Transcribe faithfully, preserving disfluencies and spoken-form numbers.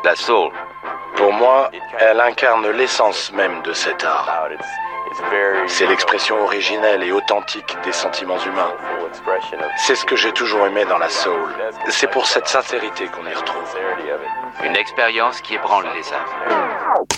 la soul. Pour moi, elle incarne l'essence même de cet art. C'est l'expression originelle et authentique des sentiments humains. C'est ce que j'ai toujours aimé dans la soul. C'est pour cette sincérité qu'on y retrouve. Une expérience qui ébranle les âmes.